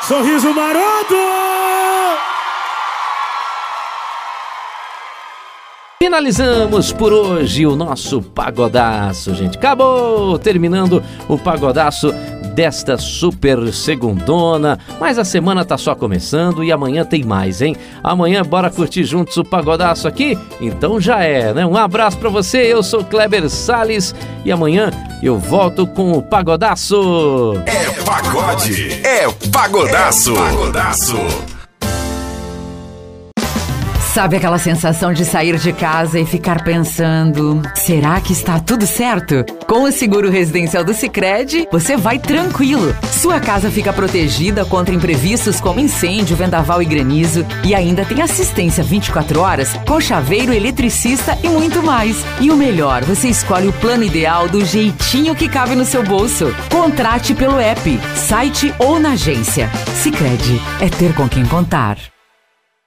Sorriso maroto! Finalizamos por hoje o nosso Pagodaço, gente. Acabou terminando o Pagodaço desta super segundona, mas a semana tá só começando e amanhã tem mais, hein? Amanhã bora curtir juntos o Pagodaço aqui? Então já é, né? Um abraço pra você, eu sou Kleber Salles e amanhã eu volto com o Pagodaço. É pagode, é Pagodaço. É Pagodaço. Sabe aquela sensação de sair de casa e ficar pensando, será que está tudo certo? Com o seguro residencial do Sicredi, você vai tranquilo. Sua casa fica protegida contra imprevistos como incêndio, vendaval e granizo e ainda tem assistência 24 horas com chaveiro, eletricista e muito mais. E o melhor, você escolhe o plano ideal do jeitinho que cabe no seu bolso. Contrate pelo app, site ou na agência. Sicredi é ter com quem contar.